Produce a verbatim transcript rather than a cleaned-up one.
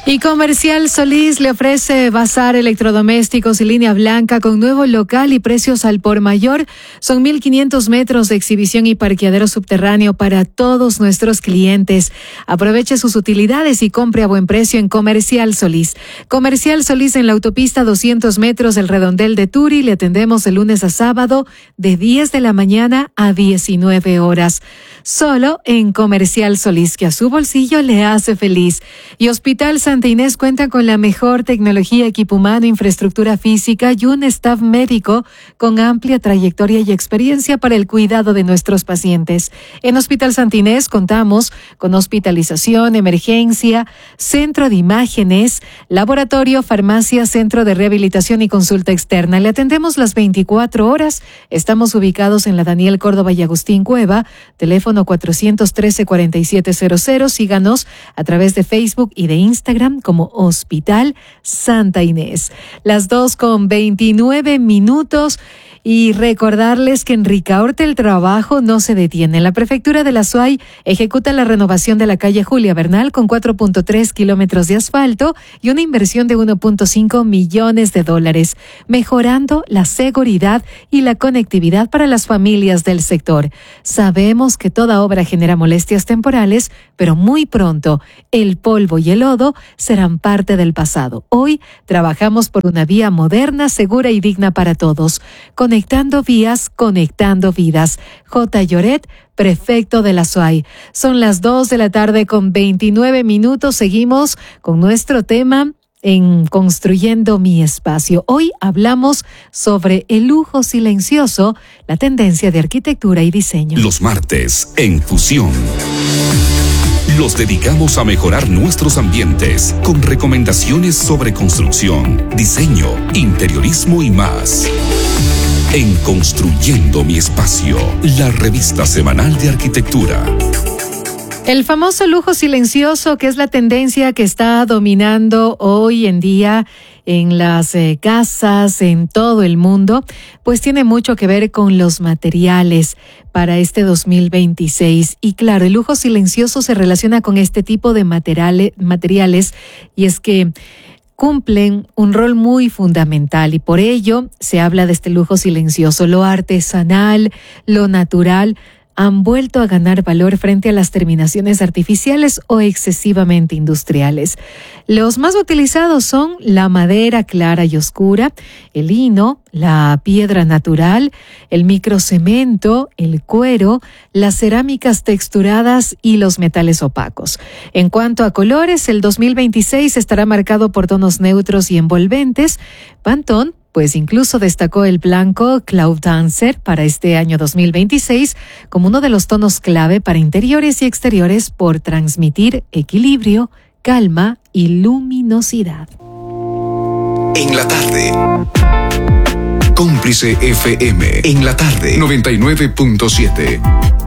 Y Comercial Solís le ofrece bazar electrodomésticos y línea blanca con nuevo local y precios al por mayor. Son mil quinientos metros de exhibición y parqueadero subterráneo para todos nuestros clientes. Aproveche sus utilidades y compre a buen precio en Comercial Solís. Comercial Solís en la autopista doscientos metros del Redondel de Turi. Le atendemos de lunes a sábado de diez de la mañana a diecinueve horas. Solo en Comercial Solís, que a su bolsillo le hace feliz. Y Hospital Santa Inés cuenta con la mejor tecnología, equipo humano, infraestructura física y un staff médico con amplia trayectoria y experiencia para el cuidado de nuestros pacientes. En Hospital Santa Inés contamos con hospitalización, emergencia, centro de imágenes, laboratorio, farmacia, centro de rehabilitación y consulta externa. Le atendemos las veinticuatro horas. Estamos ubicados en la Daniel Córdoba y Agustín Cueva, teléfono cuatrocientos trece, cuarenta y siete cero cero. Síganos a través de Facebook y de Instagram como Hospital Santa Inés. Las dos con veintinueve minutos. Y recordarles que en Ricaurte el trabajo no se detiene. La Prefectura de la Suay ejecuta la renovación de la calle Julia Bernal con cuatro punto tres kilómetros de asfalto y una inversión de uno punto cinco millones de dólares, mejorando la seguridad y la conectividad para las familias del sector. Sabemos que toda obra genera molestias temporales, pero muy pronto el polvo y el lodo serán parte del pasado. Hoy trabajamos por una vía moderna, segura y digna para todos. Con Conectando vías, conectando vidas. J. Lloret, prefecto de la Suay. Son las dos de la tarde con veintinueve minutos. Seguimos con nuestro tema en Construyendo mi Espacio. Hoy hablamos sobre el lujo silencioso, la tendencia de arquitectura y diseño. Los martes, en Fusión, los dedicamos a mejorar nuestros ambientes con recomendaciones sobre construcción, diseño, interiorismo y más. En Construyendo mi Espacio, la revista semanal de arquitectura. El famoso lujo silencioso, que es la tendencia que está dominando hoy en día en las eh, casas, en todo el mundo, pues tiene mucho que ver con los materiales para este dos mil veintiséis. Y claro, el lujo silencioso se relaciona con este tipo de materiales, materiales y es que cumplen un rol muy fundamental y por ello se habla de este lujo silencioso. Lo artesanal, lo natural han vuelto a ganar valor frente a las terminaciones artificiales o excesivamente industriales. Los más utilizados son la madera clara y oscura, el lino, la piedra natural, el microcemento, el cuero, las cerámicas texturadas y los metales opacos. En cuanto a colores, el dos mil veintiséis estará marcado por tonos neutros y envolventes. Pantone pues incluso destacó el blanco Cloud Dancer para este año dos mil veintiséis como uno de los tonos clave para interiores y exteriores por transmitir equilibrio, calma y luminosidad. En la tarde. Cómplice F M. En la tarde. noventa y nueve punto siete.